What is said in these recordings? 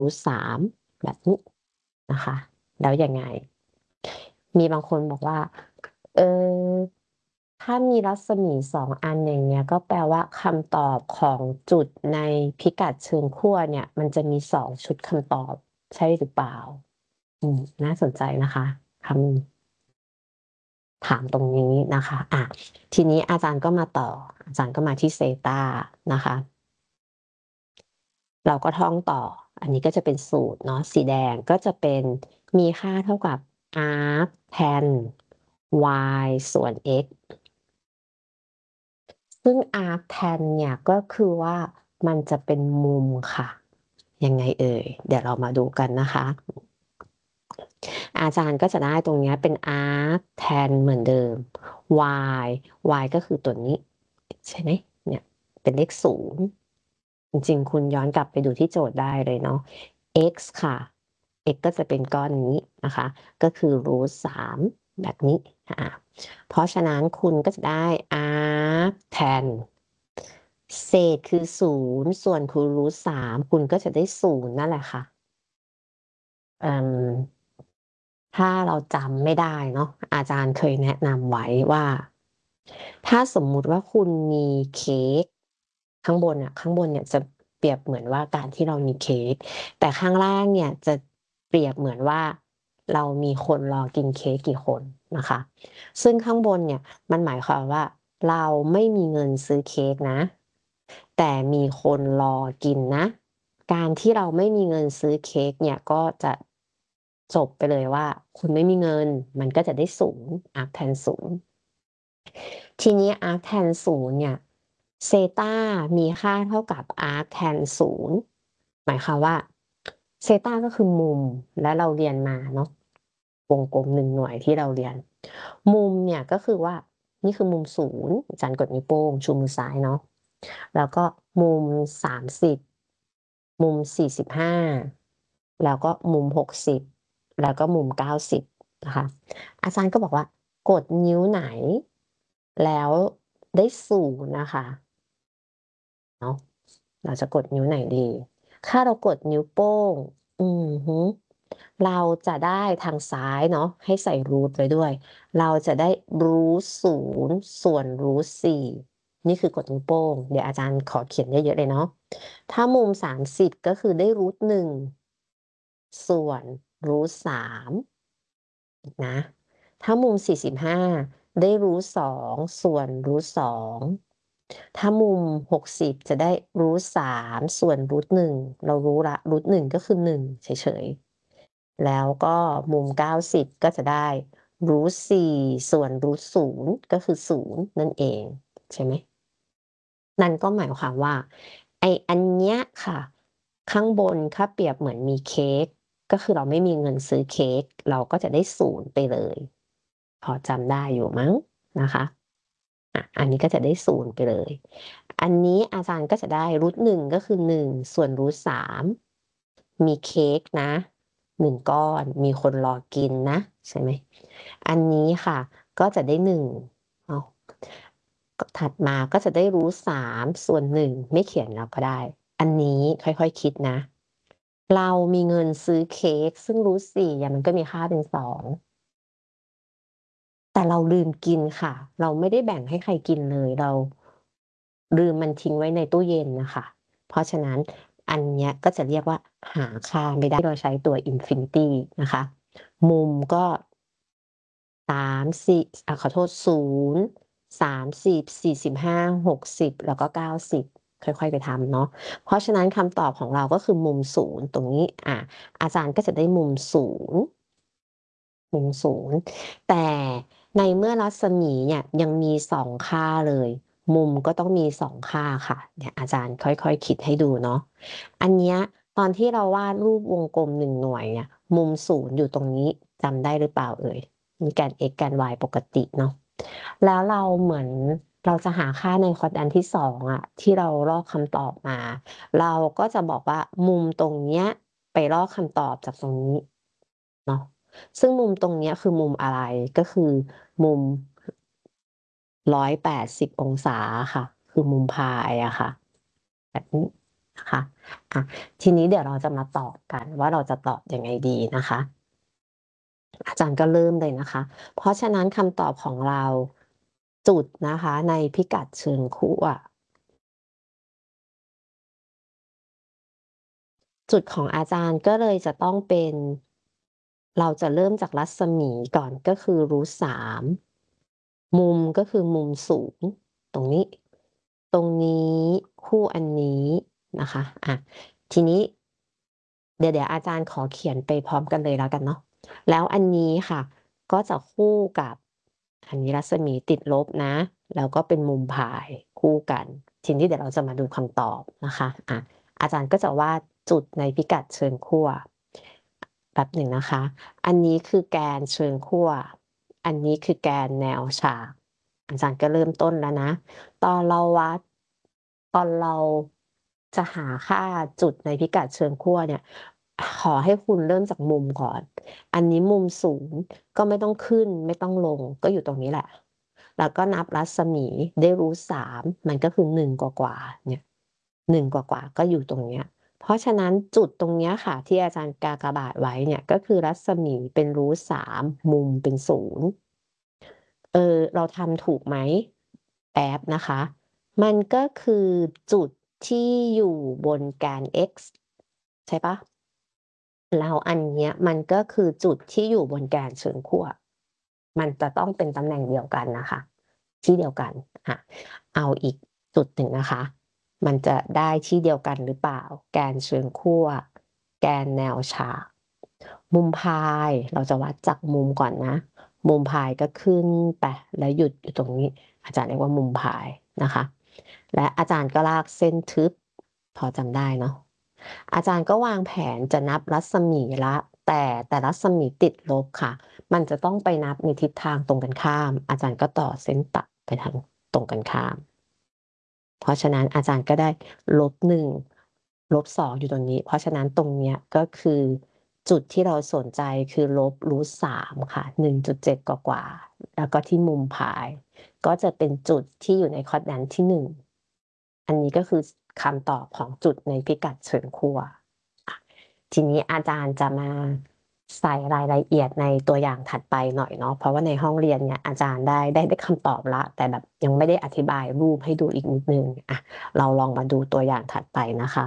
รูท3แบบนี้นะคะแล้วยังไงมีบางคนบอกว่าเออถ้ามีรัศมี2อันอย่างเงี้ยก็แปลว่าคำตอบของจุดในพิกัดเชิงขั้วเนี่ยมันจะมี2ชุดคำตอบใช่หรือเปล่าน่าสนใจนะคะคำถามตรงนี้นะคะทีนี้อาจารย์ก็มาต่ออาจารย์ก็มาที่เซตานะคะเราก็ท่องต่ออันนี้ก็จะเป็นสูตรเนาะสีแดงก็จะเป็นมีค่าเท่ากับ arc tan y ส่วน x ซึ่ง arc tan เนี่ยก็คือว่ามันจะเป็นมุมค่ะยังไงเอ่ยเดี๋ยวเรามาดูกันนะคะอาจารย์ก็จะได้ตรงนี้เป็น arc tan เหมือนเดิม y y ก็คือตัวนี้ใช่ไหมเนี่ยเป็นเลข0จริงๆคุณย้อนกลับไปดูที่โจทย์ได้เลยเนาะ x ค่ะ x ก็จะเป็นก้อนนี้นะคะก็คือรูท3แบบนี้เพราะฉะนั้นคุณก็จะได้ arc tan เศษคือ0ส่วนคือรูท3คุณก็จะได้0นั่นแหละค่ะถ้าเราจำไม่ได้เนาะอาจารย์เคยแนะนำไว้ว่าถ้าสมมุติว่าคุณมีเค้กข้างบนเนี่ยจะเปรียบเหมือนว่าการที่เรามีเค้กแต่ข้างล่างเนี่ยจะเปรียบเหมือนว่าเรามีคนรอกินเค้กกี่คนนะคะซึ่งข้างบนเนี่ยมันหมายความว่าเราไม่มีเงินซื้อเค้กนะแต่มีคนรอกินนะการที่เราไม่มีเงินซื้อเค้กเนี่ยก็จะจบไปเลยว่าคุณไม่มีเงินมันก็จะได้0arc tan 0ทีนี้ arc tan 0เนี่ยเซตามีค่าเท่ากับ arc tan 0หมายความว่าเซตาก็คือมุมและเราเรียนมาเนาะวงกลม1หน่วยที่เราเรียนมุมเนี่ยก็คือว่านี่คือมุม0อาจารย์กดนิ้วโป้งชูมือซ้ายเนาะแล้วก็มุม30มุม45แล้วก็มุม60แล้วก็มุม90นะคะอาจารย์ก็บอกว่ากดนิ้วไหนแล้วได้0นะคะเนาะเราจะกดนิ้วไหนดีถ้าเรากดนิ้วโป้งอือฮึเราจะได้ทางซ้ายเนาะให้ใส่รูทไว้ด้วยเราจะได้รูท0ส่วนรูท4นี่คือกดนิ้วโป้งเดี๋ยวอาจารย์ขอเขียนเยอะๆเลยเนาะถ้ามุม30ก็คือได้รูท1ส่วนรูท3นะถ้ามุม45ได้รูท2ส่วนรูท2ถ้ามุม60จะได้รูท3ส่วนรูท1เรารู้ละรูท1ก็คือ1เฉยๆแล้วก็มุม90ก็จะได้รูท4ส่วนรูท0ก็คือ0นั่นเองใช่ไหมนั่นก็หมายความว่าไอ้อันเนี้ยค่ะข้างบนถ้าเปรียบเหมือนมีเค้กก็คือเราไม่มีเงินซื้อเค้กเราก็จะได้0ไปเลยพอจำได้อยู่มั้งนะคะอันนี้ก็จะได้0ไปเลยอันนี้อาจารย์ก็จะได้รูท1ก็คือ1ส่วนรูท3มีเค้กนะ1ก้อนมีคนรอกินนะใช่ไหมอันนี้ค่ะก็จะได้1อ้าวถัดมาก็จะได้รูท3ส่วน1ไม่เขียนแล้วก็ได้อันนี้ค่อยๆคิดนะเรามีเงินซื้อเค้กซึ่งรูท4อะมันก็มีค่าเป็น2แต่เราลืมกินค่ะเราไม่ได้แบ่งให้ใครกินเลยเราลืมมันทิ้งไว้ในตู้เย็นน่ะค่ะเพราะฉะนั้นอันเนี้ยก็จะเรียกว่าหาค่าไม่ได้เราใช้ตัวอินฟินิตีนะคะมุมก็3 4ขอโทษ0 30 45 60แล้วก็90ค่อยๆไปทำเนาะเพราะฉะนั้นคำตอบของเราก็คือมุม0ตรงนี้อาจารย์ก็จะได้มุม0มุม0แต่ในเมื่อรัศมีเนี่ยยังมี2ค่าเลยมุมก็ต้องมี2ค่าค่ะเนี่ยอาจารย์ค่อยๆคิดให้ดูเนาะอันเนี้ยตอนที่เราวาดรูปวงกลม1หน่วยเนี่ยมุม0อยู่ตรงนี้จำได้หรือเปล่าเอ่ยมีแกน x แกน y ปกติเนาะแล้วเราเหมือนเราจะหาค่าในคอร์ดอันที่2ที่เราลอกคำตอบมาเราก็จะบอกว่ามุมตรงเนี้ยไปลอกคำตอบจากตรงนี้เนาะ ซึ่งมุมตรงเนี้ยคือมุมอะไรก็คือมุม180องศาค่ะคือมุมพายอะค่ะแบบนี้นะคะทีนี้เดี๋ยวเราจะมาตอบกันว่าเราจะตอบยังไงดีนะคะอาจารย์ก็เริ่มเลยนะคะ เพราะฉะนั้นคำตอบของเราจุดนะคะในพิกัดเชิงคู่จุดของอาจารย์ก็เลยจะต้องเป็นเราจะเริ่มจากรัศมีก่อนก็คือรูท3มุมก็คือมุมสูงตรงนี้ตรงนี้คู่อันนี้นะคะทีนี้เดี๋ยวอาจารย์ขอเขียนไปพร้อมกันเลยแล้วกันเนาะแล้วอันนี้ค่ะก็จะคู่กับอันนี้รัศมีติดลบนะแล้วก็เป็นมุมพายคู่กันทีนี้เดี๋ยวเราจะมาดูคำตอบนะคะอาจารย์ก็จะวาดจุดในพิกัดเชิงขั้วแป๊บหนึ่งนะคะ อันนี้คือแกนเชิงขั้วอันนี้คือแกนแนวฉากอาจารย์ก็เริ่มต้นแล้วนะ ตอนเราวัดตอนเราจะหาค่าจุดในพิกัดเชิงขั้วเนี่ยขอให้คุณเริ่มจากมุมก่อน อันนี้มุมสูงก็ไม่ต้องขึ้นไม่ต้องลงก็อยู่ตรงนี้แหละ แล้วก็นับรัศมีได้รูท3มันก็คือ1กว่าๆเนี่ย1กว่าๆก็อยู่ตรงเนี้ย เพราะฉะนั้นจุดตรงเนี้ยค่ะที่อาจารย์กากบาทไว้เนี่ยก็คือรัศมีเป็นรูท3มุมเป็น0เราทำถูกไหมแป๊บนะคะมันก็คือจุดที่อยู่บนแกน x ใช่ปะแล้วอันเนี้ยมันก็คือจุดที่อยู่บนแกนเชิงขั้วมันจะต้องเป็นตำแหน่งเดียวกันนะคะที่เดียวกันเอาอีกจุดหนึ่งนะคะมันจะได้ที่เดียวกันหรือเปล่าแกนเชิงขั้วแกนแนวฉากมุมพายเราจะวัดจากมุมก่อนนะมุมพายก็ขึ้นไปแล้วหยุดอยู่ตรงนี้อาจารย์เรียกว่ามุมพายนะคะและอาจารย์ก็ลากเส้นทึบพอจำได้เนาะอาจารย์ก็วางแผนจะนับรัศมีละแต่รัศมีติดลบค่ะมันจะต้องไปนับในทิศทางตรงกันข้ามอาจารย์ก็ต่อเส้นตัดไปทางตรงกันข้ามเพราะฉะนั้นอาจารย์ก็ได้-1-2อยู่ตรงนี้เพราะฉะนั้นตรงเนี้ยก็คือจุดที่เราสนใจคือ-3ค่ะ1.7กว่าๆแล้วก็ที่มุมพายก็จะเป็นจุดที่อยู่ในคอร์ดิเนตที่1อันนี้ก็คือคำตอบของจุดในพิกัดเชิงขั้วอะทีนี้อาจารย์จะมาใส่รายละเอียดในตัวอย่างถัดไปหน่อยเนาะเพราะว่าในห้องเรียนเนี่ยอาจารย์ได้คำตอบแล้วแต่แบบยังไม่ได้อธิบายรูปให้ดูอีกนิดหนึ่งเราลองมาดูตัวอย่างถัดไปนะคะ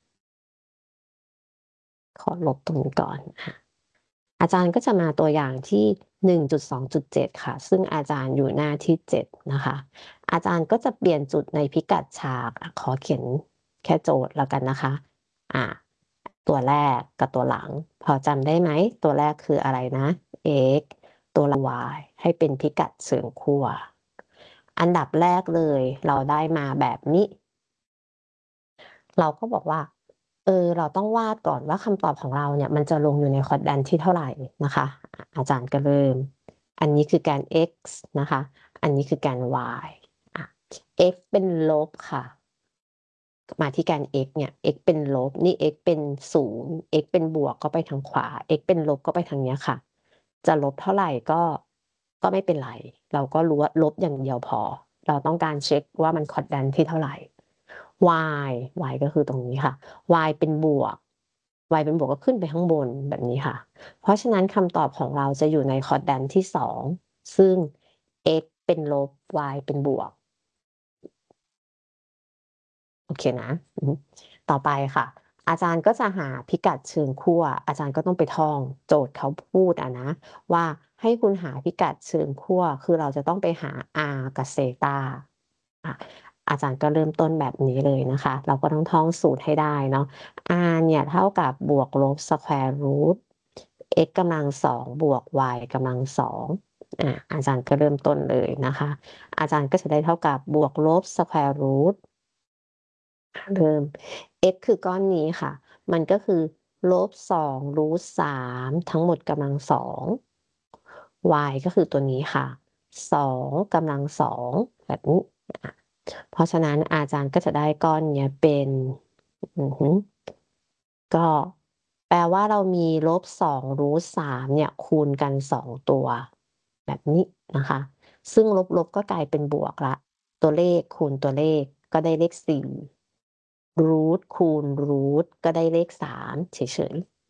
ขอลบตรงนี้ก่อนอาจารย์ก็จะมาตัวอย่างที่1.2.7ค่ะซึ่งอาจารย์อยู่หน้าที่7นะคะอาจารย์ก็จะเปลี่ยนจุดในพิกัดฉากขอเขียนแค่โจทย์แล้วกันนะคะอ่าตัวแรกกับตัวหลังพอจำได้ไหมตัวแรกคืออะไรนะ x ตัวละ y ให้เป็นพิกัดเชิงขั้วอันดับแรกเลยเราได้มาแบบนี้เราก็บอกว่าเราต้องวาดก่อนว่าคำตอบของเราเนี่ยมันจะลงอยู่ใน quadrant ที่เท่าไรนะคะอาจารย์ก็เริ่มอันนี้คือแกน x นะคะอันนี้คือแกน y อะ x เป็นลบค่ะมาที่แกน x เนี่ย x เป็นลบนี่ x เป็น0 x เป็นบวกก็ไปทางขวา x เป็นลบก็ไปทางเนี้ยค่ะจะลบเท่าไรก็ไม่เป็นไรเราก็รู้ว่าลบอย่างเดียวพอเราต้องการเช็กว่ามัน quadrant ที่เท่าไร y ก็คือตรงนี้ค่ะ y เป็นบวก y เป็นบวกก็ขึ้นไปข้างบนแบบนี้ค่ะ เพราะฉะนั้นคำตอบของเราจะอยู่ในคอร์ดันที่2ซึ่ง x เป็นลบ y เป็นบวก โอเคนะต่อไปค่ะ อาจารย์ก็จะหาพิกัดเชิงขั้วอาจารย์ก็ต้องไปท่องโจทย์เขาพูดนะว่าให้คุณหาพิกัดเชิงขั้วคือเราจะต้องไปหา r กับเซตาอาจารย์ก็เริ่มต้นแบบนี้เลยนะคะเราก็ต้องท่องสูตรให้ได้เนาะ r เนี่ยเท่ากับบวกลบ square root x กำลัง2บวก y กำลัง2อาจารย์ก็เริ่มต้นเลยนะคะอาจารย์ก็จะได้เท่ากับบวกลบ square root เริ่ม x คือก้อนนี้ค่ะ มันก็คือ-2 √3 ทั้งหมดกำลัง2 y ก็คือตัวนี้ค่ะ2กำลัง2แบบนี้อะเพราะฉะนั้นอาจารย์ก็จะได้ก้อนเนี้ยเป็นอือฮึก็แปลว่าเรามี-2 √3เนี่ยคูณกัน2ตัวแบบนี้นะคะซึ่งลบๆก็กลายเป็นบวกแล้วตัวเลขคูณตัวเลขก็ได้เลข4 รูทคูณรูทก็ได้เลข3เฉย